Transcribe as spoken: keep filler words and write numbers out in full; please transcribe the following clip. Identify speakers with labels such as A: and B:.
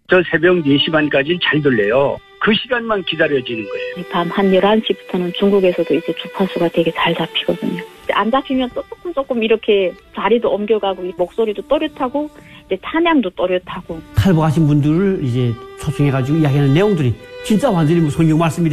A: 저 새벽 네 시 반까지는 잘 들려요. 그 시간만 기다려지는 거예요.
B: 밤 한 열한 시부터는 중국에서도 이제 주파수가 되게 잘 잡히거든요. 안 잡히면 또 조금 조금 이렇게 자리도 옮겨가고 목소리도 또렷하고 이제 찬양도 또렷하고.
C: 탈북하신 분들을 이제 초청해가지고 이야기하는 내용들이 진짜 완전히 무성경 말씀이